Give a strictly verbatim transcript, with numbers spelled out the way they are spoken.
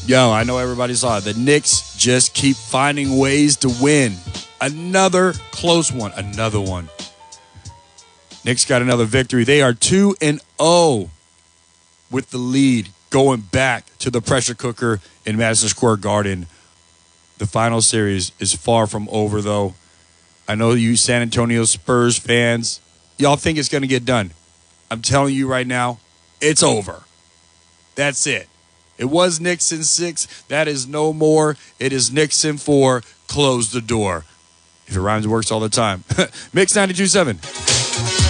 Yo, I know everybody saw it. The Knicks just keep finding ways to win. Another close one. Another one. Knicks got another victory. They are two and oh with the lead going back to the pressure cooker in Madison Square Garden. The final series is far from over, though. I know you San Antonio Spurs fans, y'all think it's going to get done. I'm telling you right now, it's over. That's it. It was Knicks in six. That is no more. It is Knicks in four. Close the door. If it rhymes, it works all the time. Mix ninety-two point seven.